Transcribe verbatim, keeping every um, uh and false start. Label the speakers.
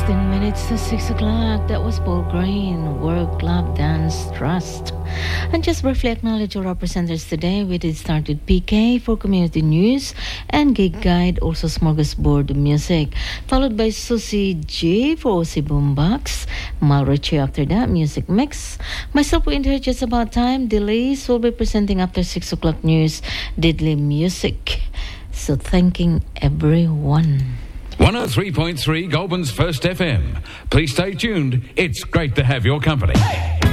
Speaker 1: sixteen minutes to six o'clock. That was Paul Green, World Club Dance Trust. And just briefly acknowledge our presenters today. We did start with P K for community news and Gig Guide, also Smorgasbord Music. Followed by Susie G for O C Boombox. Mal Ritchie after that, Music Mix. Myself will enter just about time. Delays will be presenting after six o'clock news, Diddley Music. So thanking everyone.
Speaker 2: one oh three point three Goulburn's First F M. Please stay tuned. It's great to have your company.